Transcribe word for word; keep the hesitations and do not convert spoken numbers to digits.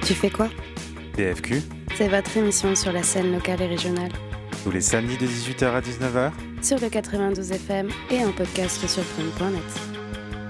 Tu fais quoi? P F Q, C'est votre émission sur la scène locale et régionale. tous les samedis de dix-huit heures à dix-neuf heures. Sur le quatre-vingt-douze F M et un podcast sur prune point net.